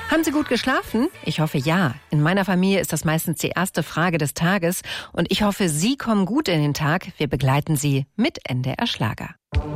Haben Sie gut geschlafen? Ich hoffe ja. In meiner Familie ist das meistens die erste Frage des Tages. Und ich hoffe, Sie kommen gut in den Tag. Wir begleiten Sie mit NDR Schlager.